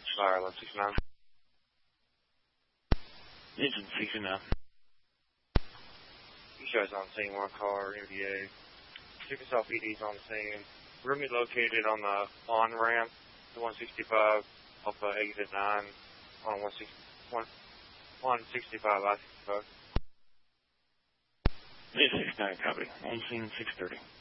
Sorry, 169. Engine 69. You guys on scene, one car, MVA. Chickasaw PD's on the scene. Room is located on the on-ramp to 165 off exit 9 on 165 I-65. Yeah, 69, copy. On scene 630.